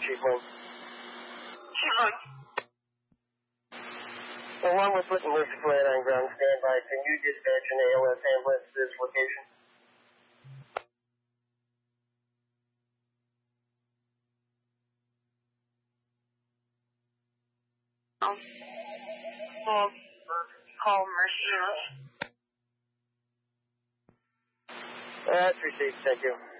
Chief Wayne. Chief Wayne. 1 with Whitman Lucy Flat on ground standby. Can you dispatch an ALS ambulance to this location? We'll call Mercy. That's received. Thank you.